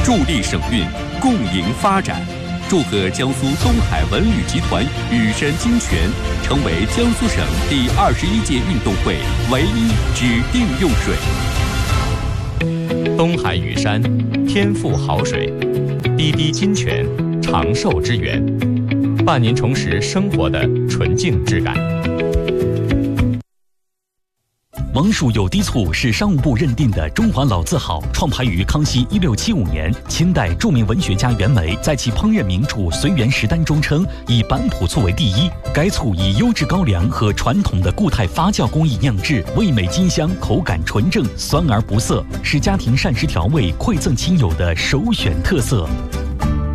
助力省运，共赢发展。祝贺江苏东海文旅集团羽山金泉成为江苏省第21届运动会唯一指定用水。 东海羽山，天赋好水；滴滴金泉，长寿之源，伴您重拾生活的纯净质感。 王蜀有机醋是商务部认定的中华老字号，创排于康熙1675年。清代著名文学家袁枚在其烹饪名著《随园食单》中称，以板朴醋为第一。该醋以优质高粱和传统的固态发酵工艺酿制，味美金香，口感纯正，酸而不涩，是家庭膳食调味馈赠亲友的首选特色。